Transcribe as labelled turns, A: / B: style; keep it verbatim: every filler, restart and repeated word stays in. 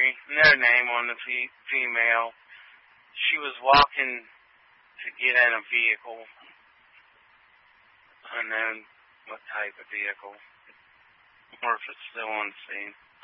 A: Mary, no name on the fe- female. She was walking to get in a vehicle. Unknown what type of vehicle. Or if it's still on scene.